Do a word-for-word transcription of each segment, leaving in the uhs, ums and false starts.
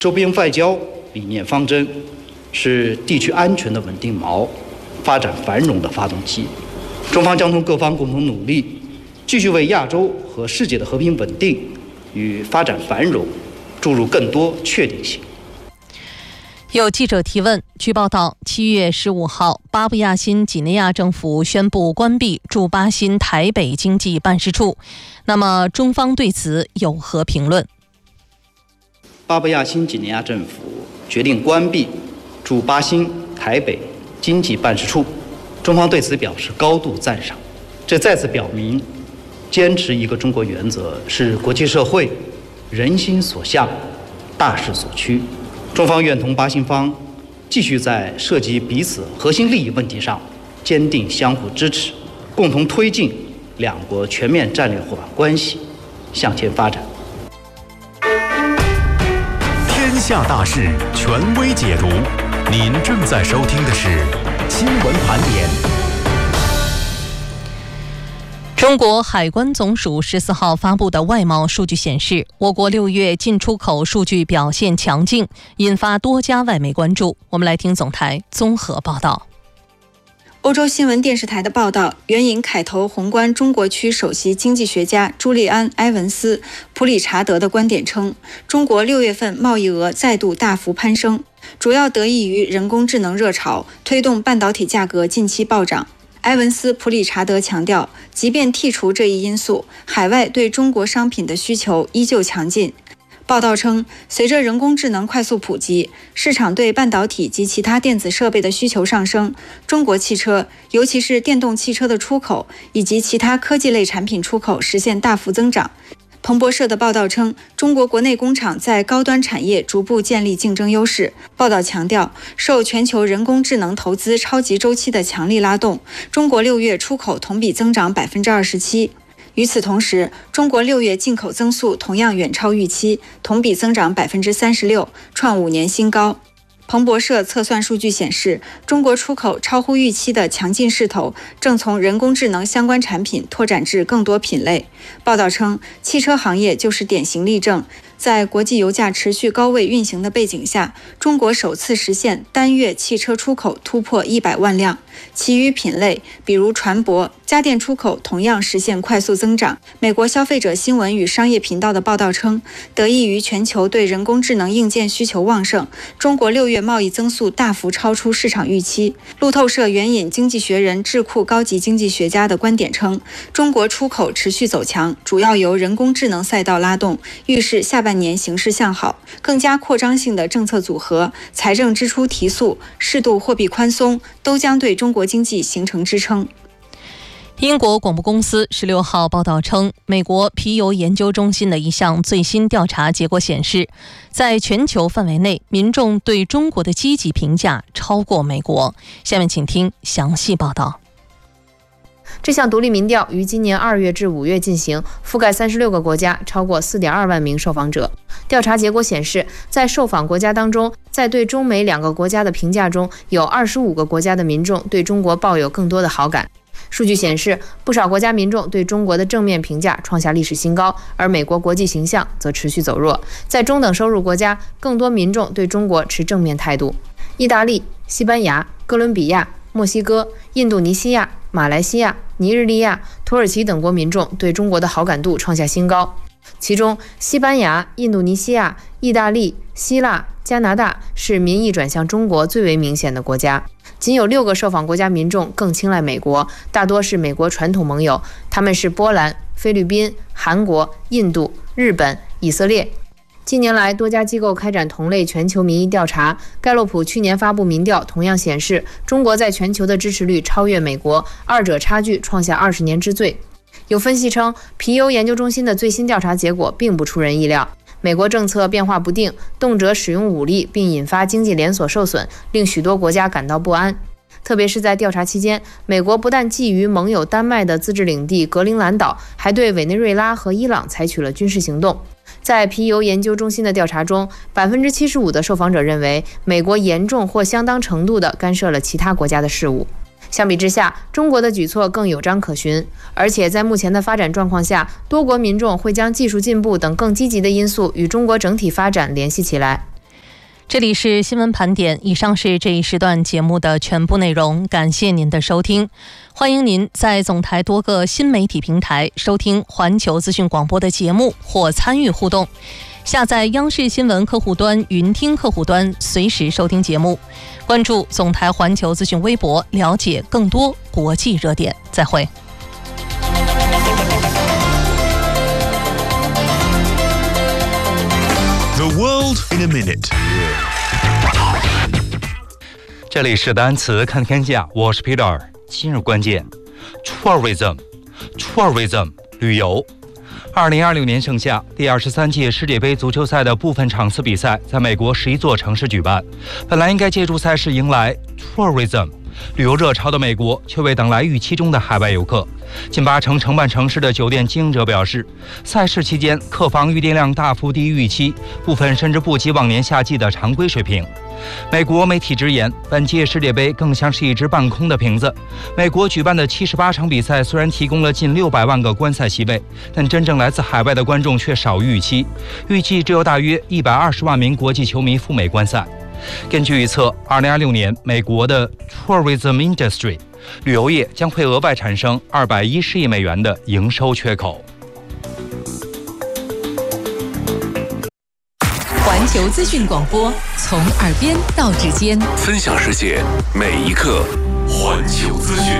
周边外交理念方针是地区安全的稳定锚，发展繁荣的发动机。中方将同各方共同努力，继续为亚洲和世界的和平稳定与发展繁荣注入更多确定性。 有记者提问，据报道，七月十五号，巴布亚新几内亚政府宣布关闭驻巴新台北经济办事处，那么中方对此有何评论？ 巴布亚新几内亚政府决定关闭驻巴新台北经济办事处，中方对此表示高度赞赏。这再次表明，坚持一个中国原则是国际社会人心所向、大势所趋。中方愿同巴新方继续在涉及彼此核心利益问题上坚定相互支持，共同推进两国全面战略伙伴关系向前发展。 天下大事，权威解读。您正在收听的是新闻盘点。 中国海关总署十四号发布的外贸数据显示，我国六月进出口数据表现强劲，引发多家外媒关注。我们来听总台综合报道。 欧洲新闻电视台的报道援引凯投宏观中国区首席经济学家朱利安·埃文斯·普里查德的观点称，中国六月份贸易额再度大幅攀升，主要得益于人工智能热潮，推动半导体价格近期暴涨。埃文斯·普里查德强调，即便剔除这一因素，海外对中国商品的需求依旧强劲。报道称，随着人工智能快速普及，市场对半导体及其他电子设备的需求上升，中国汽车，尤其是电动汽车的出口以及其他科技类产品出口实现大幅增长。彭博社的报道称，中国国内工厂在高端产业逐步建立竞争优势。报道强调，受全球人工智能投资超级周期的强力拉动，中国六月出口同比增长百分之二十七。与此同时，中国六月进口增速同样远超预期，同比增长百分之三十六，创五年新高。彭博社测算数据显示，中国出口超乎预期的强劲势头正从人工智能相关产品拓展至更多品类。报道称，汽车行业就是典型例证。在国际油价持续高位运行的背景下，中国首次实现单月汽车出口突破一百万辆。其余品类，比如船舶、家电出口同样实现快速增长。美国消费者新闻与商业频道的报道称，得益于全球对人工智能硬件需求旺盛，中国六月贸易增速大幅超出市场预期。路透社援引经济学人智库高级经济学家的观点称，中国出口持续走强，主要由人工智能赛道拉动，预示下半年形势向好。更加扩张性的政策组合、财政支出提速、适度货币宽松都将对中国经济形成支撑。 英国广播公司十六号报道称，美国皮尤研究中心的一项最新调查结果显示，在全球范围内，民众对中国的积极评价超过美国。下面请听详细报道。 这项独立民调于今年二月至五月进行，覆盖三十六个国家，超过四点二万名受访者。调查结果显示，在受访国家当中，在对中美两个国家的评价中，有二十五个国家的民众对中国抱有更多的好感。数据显示，不少国家民众对中国的正面评价创下历史新高，而美国国际形象则持续走弱。在中等收入国家，更多民众对中国持正面态度。意大利、西班牙、哥伦比亚、墨西哥、印度尼西亚、马来西亚、尼日利亚、土耳其等国民众对中国的好感度创下新高。其中，西班牙、印度尼西亚、意大利、希腊、加拿大是民意转向中国最为明显的国家。仅有六个受访国家民众更青睐美国，大多是美国传统盟友，他们是波兰、菲律宾、韩国、印度、日本、以色列。近年来，多家机构开展同类全球民意调查。盖洛普去年发布民调，同样显示中国在全球的支持率超越美国，二者差距创下二十年之最。有分析称，皮尤研究中心的最新调查结果并不出人意料。美国政策变化不定，动辄使用武力，并引发经济连锁受损，令许多国家感到不安。特别是在调查期间，美国不但觊觎盟友丹麦的自治领地格陵兰岛，还对委内瑞拉和伊朗采取了军事行动。在皮尤研究中心的调查中， 百分之七十五 的受访者认为美国严重或相当程度地干涉了其他国家的事务。相比之下，中国的举措更有章可循，而且在目前的发展状况下，多国民众会将技术进步等更积极的因素与中国整体发展联系起来。 这里是新闻盘点，以上是这一时段节目的全部内容，感谢您的收听。欢迎您在总台多个新媒体平台收听环球资讯广播的节目或参与互动。下载央视新闻客户端、云听客户端，随时收听节目。关注总台环球资讯微博，了解更多国际热点。再会。 The world in a minute。 这里是单词看天下，我是 Peter。今日关键 ：tourism，tourism tourism, 旅游。二零二六年盛夏，第二十三届世界杯足球赛的部分场次比赛在美国十一座城市举办。本来应该借助赛事迎来 tourism 旅游热潮的美国，却未等来预期中的海外游客。近八成承办城市的酒店经营者表示，赛事期间客房预订量大幅低于预期，部分甚至不及往年夏季的常规水平。美国媒体直言，本届世界杯更像是一只半空的瓶子。美国举办的七十八场比赛虽然提供了近六百万个观赛席位，但真正来自海外的观众却少于预期，预计只有大约一百二十万名国际球迷赴美观赛。根据预测，二零二六年美国的 tourism industry 旅游业将会额外产生二百一十亿美元的营收缺口。 环球资讯广播，从耳边到指尖， 分享世界每一刻。环球资讯。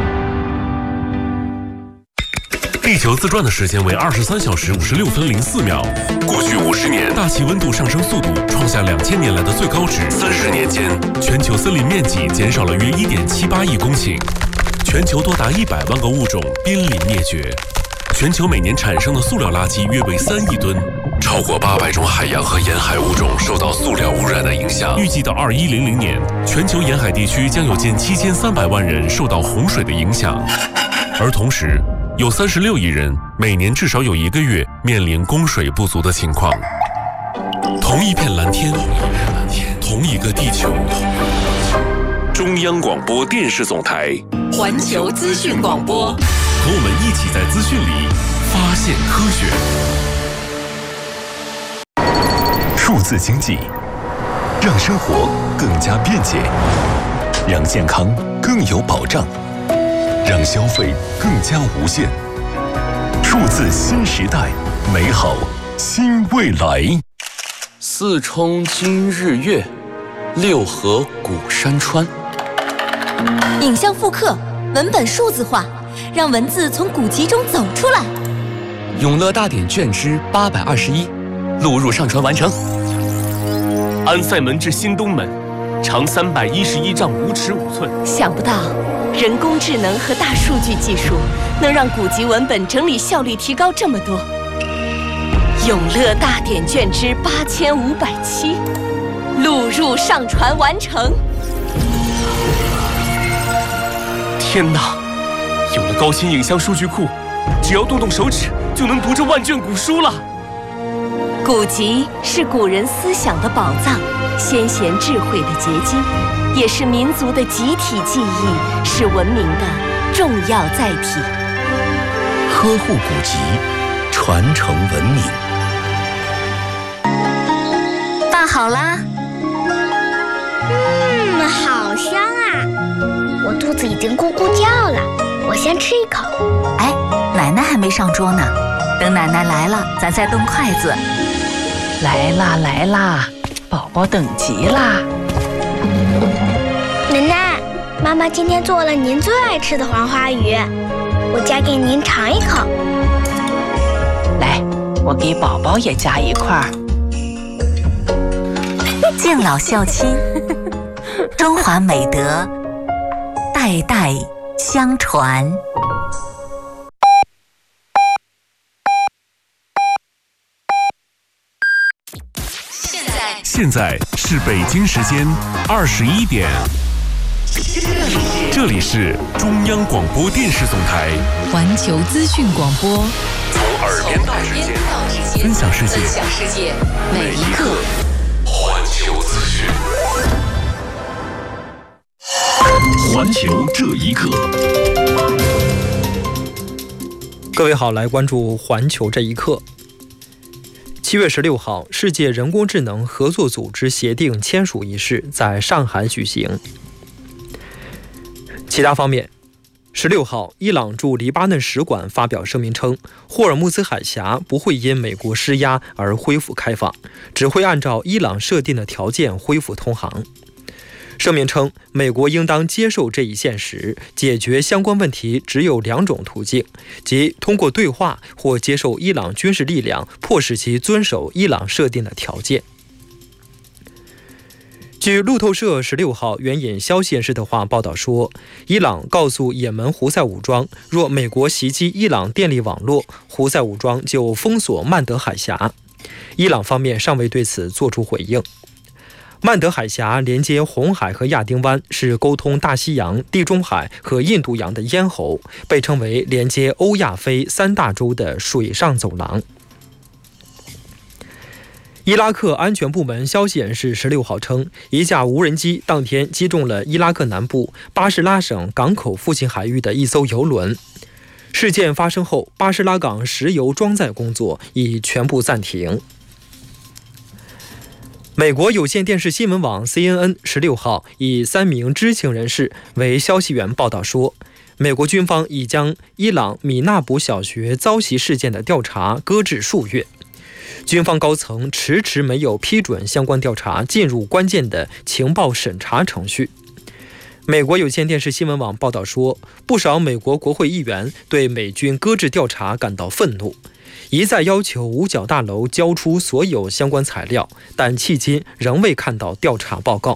地球自转的时间为二十三小时五十六分零四秒。过去五十年，大气温度上升速度创下两千年来的最高值。三十年间，全球森林面积减少了约一点七八亿公顷，全球多达一百万个物种濒临灭绝。全球每年产生的塑料垃圾约为三亿吨，超过八百种海洋和沿海物种受到塑料污染的影响。预计到二一零零年，全球沿海地区将有近七千三百万人受到洪水的影响，而同时，有三十六亿人每年至少有一个月面临供水不足的情况。同一片蓝天，同一个地球。中央广播电视总台环球资讯广播， 和我们一起在资讯里发现科学。数字经济让生活更加便捷，让健康更有保障，让消费更加无限。数字新时代，美好新未来。 四冲今日月，六合古山川。 影像复刻，文本数字化，让文字从古籍中走出来。 永乐大典卷之八百二十一，录入上传完成。 安塞门至新东门，长三百一十一丈五尺五寸。 想不到，人工智能和大数据技术能让古籍文本整理效率提高这么多。永乐大典卷之八千五百七，录入上传完成。 天哪！有了高清影像数据库，只要动动手指就能读这万卷古书了。 古籍是古人思想的宝藏，先贤智慧的结晶，也是民族的集体记忆，是文明的重要载体。 呵护古籍，传承文明。 饭好啦。嗯，好香啊！我肚子已经咕咕叫了，我先吃一口。 哎，奶奶还没上桌呢，等奶奶来了，咱再动筷子。 来啦来啦，宝宝等急啦！ 奶奶，妈妈今天做了您最爱吃的黄花鱼，我夹给您尝一口。 来，我给宝宝也夹一块儿。 敬老孝亲，中华美德代代相传。 现在是北京时间二十一点，这里是中央广播电视总台环球资讯广播， 从耳边到指尖，分享世界， 分享世界每一刻。 环球资讯，环球这一刻。 各位好，来关注环球这一刻。 七月十六号，世界人工智能合作组织协定签署仪式在上海举行。其他方面，十六号，伊朗驻黎巴嫩使馆发表声明称，霍尔木兹海峡不会因美国施压而恢复开放，只会按照伊朗设定的条件恢复通航。声明称，美国应当接受这一现实，解决相关问题只有两种途径，即通过对话或接受伊朗军事力量，迫使其遵守伊朗设定的条件。据路透社十六号援引消息人士的话报道说，伊朗告诉也门胡塞武装，若美国袭击伊朗电力网络，胡塞武装就封锁曼德海峡。伊朗方面尚未对此作出回应。曼德海峡连接红海和亚丁湾，是沟通大西洋、地中海和印度洋的咽喉，被称为连接欧亚非三大洲的水上走廊。伊拉克安全部门消息人士十六号称，一架无人机当天击中了伊拉克南部巴士拉省港口附近海域的一艘油轮。事件发生后，巴士拉港石油装载工作已全部暂停。美国有线电视新闻网 C N N 十六号以三名知情人士为消息源报道说，美国军方已将伊朗米纳卜小学遭袭事件的调查搁置数月。军方高层迟迟没有批准相关调查进入关键的情报审查程序。美国有线电视新闻网报道说，不少美国国会议员对美军搁置调查感到愤怒，一再要求五角大楼交出所有相关材料，但迄今仍未看到调查报告。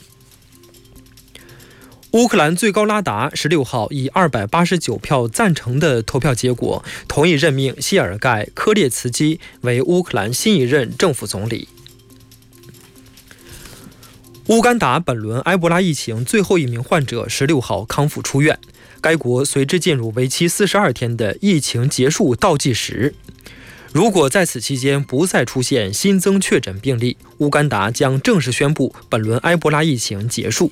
乌克兰最高拉达十六号以二百八十九票赞成的投票结果，同意任命谢尔盖·科列茨基为乌克兰新一任政府总理。乌干达本轮埃博拉疫情最后一名患者十六号康复出院，该国随之进入为期四十二天的疫情结束倒计时。如果在此期间不再出现新增确诊病例，乌干达将正式宣布本轮埃博拉疫情结束。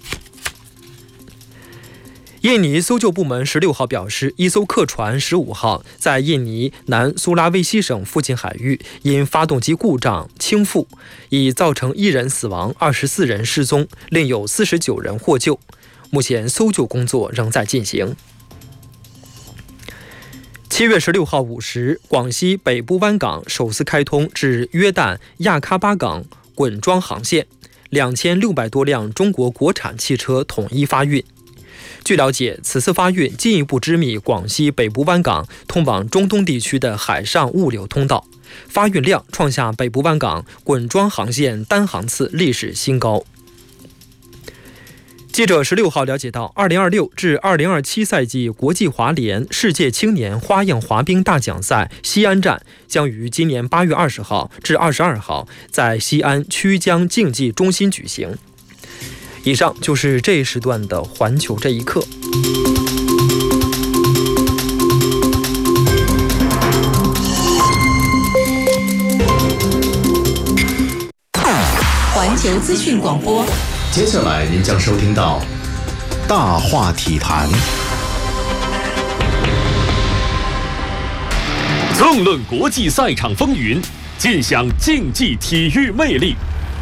印尼搜救部门十六号表示，一艘客船十五号在印尼南苏拉威西省附近海域因发动机故障倾覆，已造成一人死亡，二十四人失踪，另有四十九人获救。目前搜救工作仍在进行。七月十六号午时，广西北部湾港首次开通至约旦亚喀巴港滚装航线，两千六百多辆中国国产汽车统一发运。据了解，此次发运进一步织密广西北部湾港通往中东地区的海上物流通道，发运量创下北部湾港滚装航线单航次历史新高。记者十六号了解到，二零二六至二零二七赛季国际滑联世界青年花样滑冰大奖赛西安站将于今年八月二十号至二十二号在西安曲江竞技中心举行。以上就是这一时段的环球这一刻。 环球资讯广播， 接下来您将收听到大话体坛， 纵论国际赛场风云，尽享竞技体育魅力。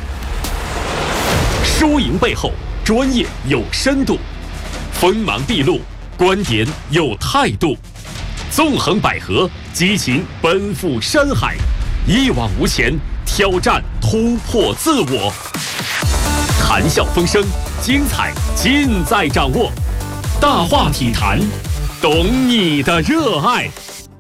输赢背后，专业有深度，锋芒毕露，观点有态度，纵横捭阖，激情奔赴山海，一往无前，挑战突破自我，谈笑风生，精彩尽在掌握。大话体坛，懂你的热爱。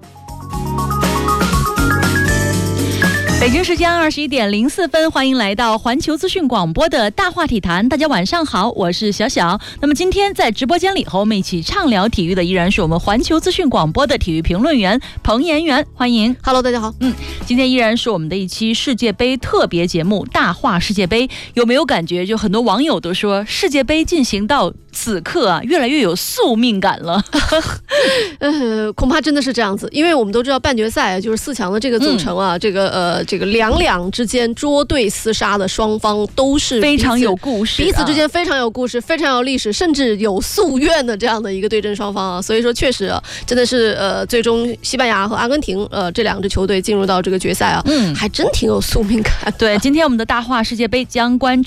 北京时间二十一点零四分，欢迎来到环球资讯广播的大话体坛。大家晚上好，我是小小。那么今天在直播间里和我们一起畅聊体育的，依然是我们环球资讯广播的体育评论员彭延元，欢迎。 Hello， 大家好。 嗯，今天依然是我们的一期世界杯特别节目《大话世界杯》。有没有感觉，就很多网友都说世界杯进行到此刻啊，越来越有宿命感了。 呃，恐怕真的是这样子，因为我们都知道半决赛就是四强的这个组成啊，嗯、这个呃，这个两两之间捉对厮杀的双方都是非常有故事、啊， 彼此之间非常有故事，非常有历史，甚至有夙愿的这样的一个对阵双方啊。所以说，确实、啊、真的是呃，最终西班牙和阿根廷呃这两支球队进入到这个决赛啊，嗯，还真挺有宿命感。 对，今天我们的大话世界杯将关注。